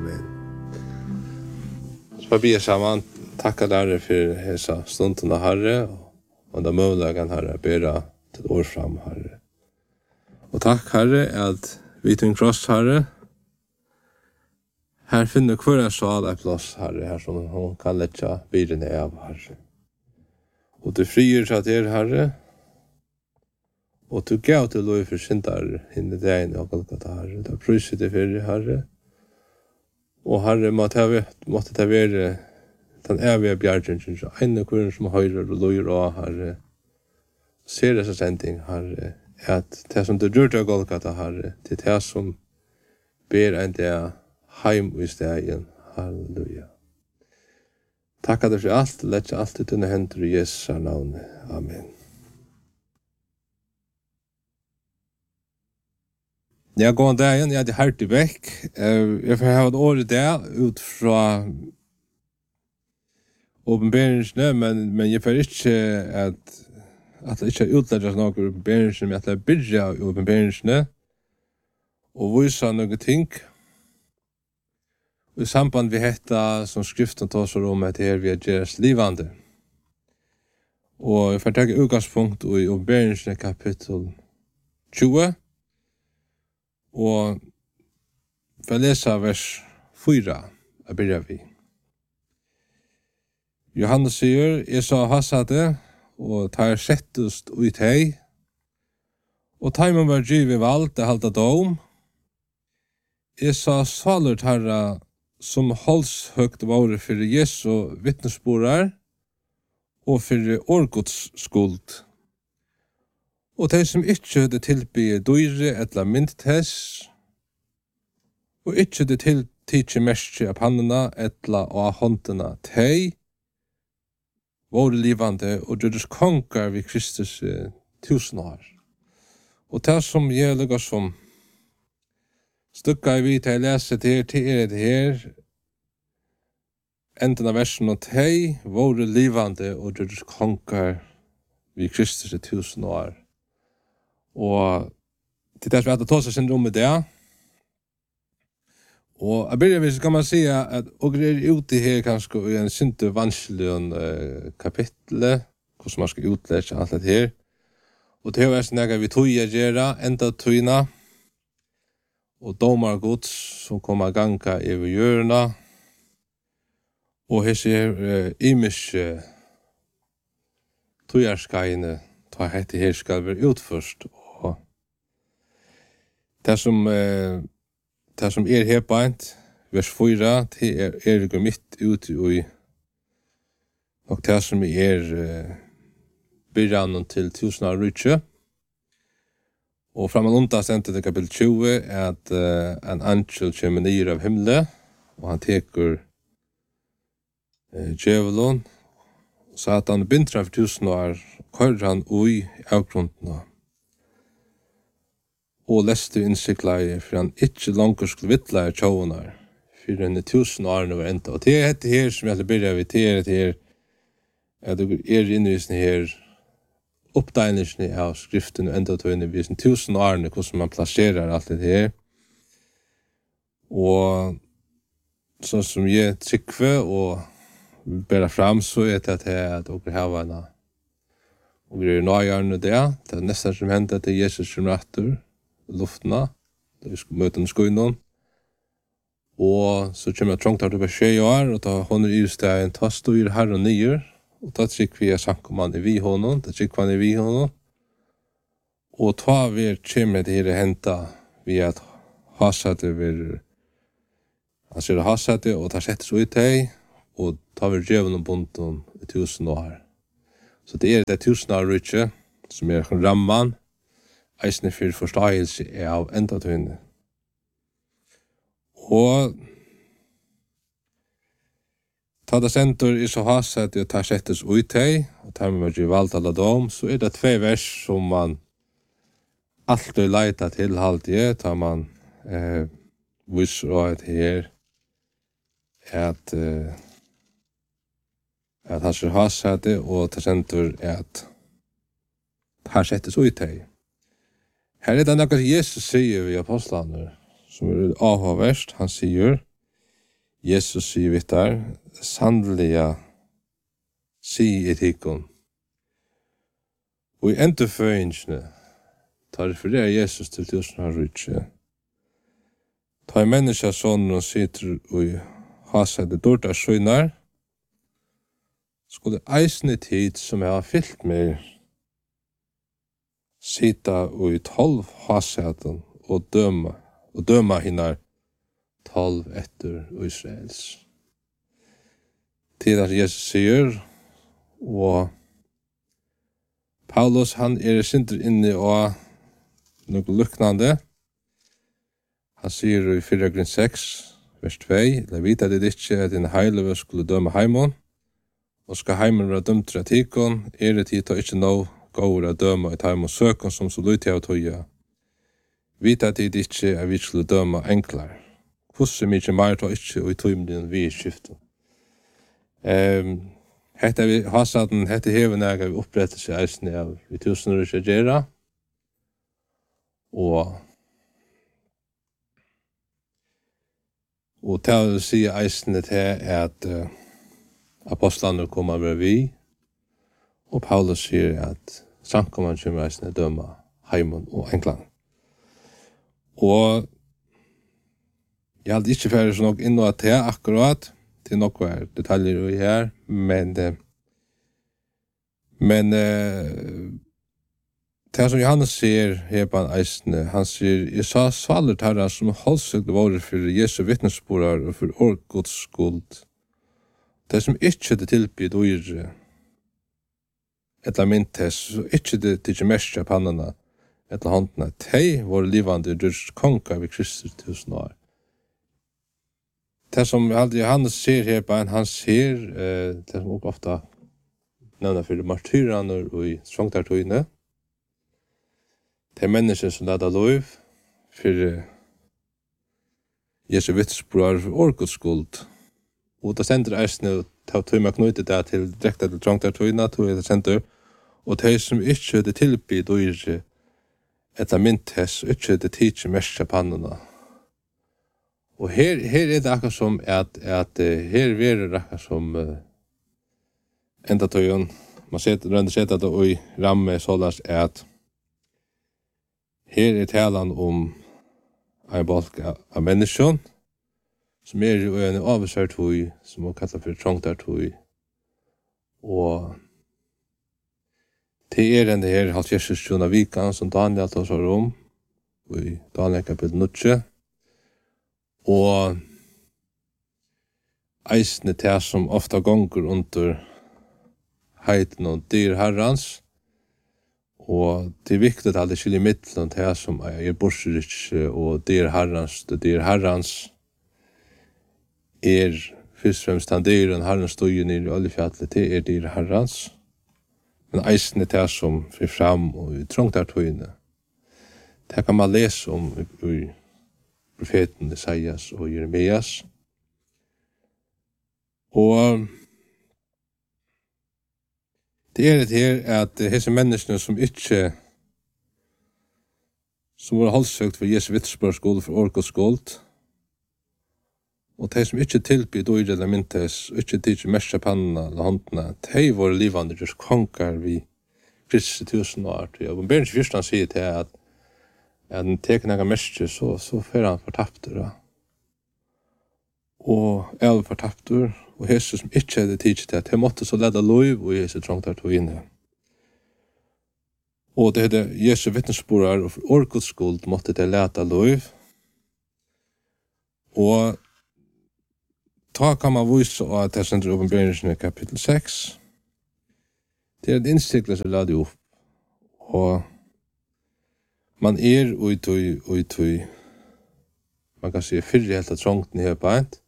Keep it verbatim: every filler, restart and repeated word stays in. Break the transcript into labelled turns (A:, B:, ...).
A: Amen. Så vi er sammen. Takk Herre for hesa stundene, Herre, og det muligheten, Herre, bedre til år fram, Herre. Og takk, Herre, at vi til en kross, Herre, her finner hver en sal et plass, Herre, her som hun kan lette videre av, Herre. Og du frier seg til, Herre, og du gav til lov for syndere hinne deg og Golgata, Herre. Du pryser det for, Herre. Og Herre, måtte det være den evige bjergjen, så en av hver som høyrer og løyer av, Herre, ser disse sending, Herre, at det som du gjør til Golgata, Herre, til det som ber en det heim i stegen. Halleluja. Takk at du for alt, lett alt i dine hender i Jesu navn. Amen. Ja, gå an dagen, jeg hadde hørt i vekk. Jeg får ha et år i det, ut fra åpenberingsene, men, men jeg får ikke at at det ikke utledges noe åpenberingsene, men at det bygger åpenberingsene og viser noen ting. Og i samband vi heter, som skriften tar seg om, at her vi er deres livande. Og jeg får ta utgangspunkt i åpenberingsene kapittel tjue, og for å lese vers fire, jeg begynner vi. Johannes sier, jeg sa hassade, og tar settust ut hei, og taimen var givet valgt, det halda dom. Jeg sa salert herra, som halshøgt var for Jesu vittnesborar, og for årgods skuld. Og de som ikke hadde tilbyr dyre etla myndtess, og ikke hadde tiltidse merske av pannene etla og av håndene tei, våre livande og gjøres konger vid Kristus eh, tusen år. Og det som gjelder som stykka vi til å lese til, til er det her, enden av versen og tei, våre livande og gjøres konger vid Kristus tusen år. Og til det som jeg hadde tått seg syndrom i det, og jeg begynner hvis kan man si at og er ute her kanskje i en synte vanskelig uh, kapittel, hvordan man skal utlese alt det her. Og det er sånn at vi tog å gjøre, enda togene, og domar gods som kommer ganga over hjørna. Og her ser uh, imisk uh, togarskaiene, ta hette her skal være utførst. Og det som uh, Det som er her beint, vers fire, det er, er går midt ut i og det som er uh, byrjanen til tusen av rutje. Og framan undan stendet til kapittel tjue er at uh, en angel kommer nyer av himle, og han teker uh, djævelon, så at han binder han for tusen år, kører han ui avgrunden og leste innsiklet for han ikke langt skulle vittla i tjåene for en tusen årene var enda. Og det er dette her som jeg begynner ved, det er dette her, at du er inne i sånne her oppdegnelsene av skriften og enda tog inn i sånne tusen årene, hvordan man plasserer alt det her. Og sånn som jeg trykker og bærer frem, så er det at dere har en og det er nøyerne det, det er nesten som hendte til Jesus som retter, luftna, da vi skulle møte den skoinen. Og så kommer jeg trångt her til å skje år, og da hun er i stedet en tastoir her og nyer, og da trykker vi at sankoman i vi hånden, da trykker man i vi hånden. Og da vi kommer til å hente vi at hasete vil, han sier hasete, og da settes ut deg, og da vi djevelen og bunten i tusen år. Så det er det tusen år rykje, som er ramman, eisne for forståelse av enda tøyne. Og ta det senter i så haset og ta settes ut hei, og ta med meg valgt alle dom, så er det tve vers som man alltid leiter til halvdige, ta man eh, viser og et her, at eh, at han ser haset og ta senter at ta settes ut hei. Her er det noe Jesus sier ved apostlene, som er avhåverst. Han sier, Jesus sier vi der, sannelig sier et hikken. Og i endeføyingene tar refererer Jesus til tusen har rydtje. Ta i menneska sånn og sitter og har seg det dårlig av skjønner, skulle eisne tid som jeg har fyllt med sitta og i tolv haseten og døma, og døma hinnar tolv etter Israels. Til at Jesus sier, og Paulus han er sinter inne og noe lukknande. Han sier i fire grunn seks, vers to, «La vita det ikke at din heileve skulle døme heimon, og skal heimen være dømt til atikon, er det tid til ikke nå går å døme et heimon søkon som så lytte av tøya. Vita det ikke at vi skulle døme enklere. Hvordan mye mer tar ikke og i tøymden vi skiften. Um, hette vi hasaden, hette heven jeg vi opprettet seg eisene av i tusen år ikke gjøre. Og og til å si eisene til at uh, apostlene kommer over vi, og Paulus sier at sankomman kommer eisene døme heimon og England. Og jeg hadde ikke ferdig så nok inn og til akkurat, til noen detaljer i her, men uh, men uh, det som Johannes sier her på en eisene, han sier, jeg sa svaler herren som holdsøkte våre for Jesu vittnesborar og for årgods skuld. Det som ikke det tilbyr dyre, etter myntes, så ikke det ikke mest av pannene, etter håndene, de våre livande dyrs konka ved Kristus tusen år. Det som Johannes sier her på en, han sier, eh, det som også ofte nevner for martyrene og i svangtartøyene, det er mennesker som leder lov for Jesu vittnesbyrd for årgods skuld. Og det sender eisene til å tøyme knyttet det til direkte til tvangtartøyene, tog det sender, og de som ikke det tilbyr dyre, etter myntes, ikke det tidser mest av pannene. Og her, her er det akkurat som at, at her er det akkurat som uh, enda tøyen, man ser, rønner sett at det i ramme såles er at her er talan om en balk av menneskjøn, som er jo en avsvært tøy, som man kallar for trangtartøy. Og det er en her halvfjerds tjona vikan som Daniel tar seg om, i Daniel kapitel nutje. Og eisne til som ofta gonger under heiten og dyr herrans, og det er viktig at det skiljer mittlen til som er borsrich og dyr herrans, det dyr herrans er først og fremst han dyren herrans støyen i oljefjallet, det er dyr herrans, men eisne til som fri fram og i trangtartøyene. Det kan man lese om i profeten Isaias og Jeremias. Og det er det her at disse menneskene som ikke som var holdsøkt for Jesu vittnesbyrd skuld for årgods skuld, og de som ikke tilbyr dyr eller myntes, og ikke tidser mest av pannene eller håndene, de var livande just konkar vi Kristus tusen år. Og Berns Fyrstand sier til at at han teker nega mest, så, så fer han fortapter. Og jeg var fortapter, og Jesus som ikke hadde tid til at jeg måtte så lede lov, og Jesus trangte tog inn. Og det hadde Jesu vittnesbyrd og for årgods skuld måtte det lede lov. Og da kan man vise at det sender åpenberingen i kapittel seks. Det er en innstikkelse som lade opp. Og man er ui tui, ui tui, man kan si fyrre helt av trångten her på eit.